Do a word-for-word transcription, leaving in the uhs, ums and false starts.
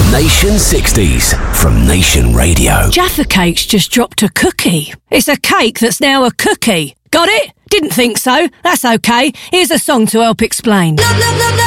Nation sixties from Nation Radio. Jaffa Cake's just dropped a cookie. It's a cake that's now a cookie. Got it? Didn't think so. That's okay. Here's a song to help explain. Love, love, love, love.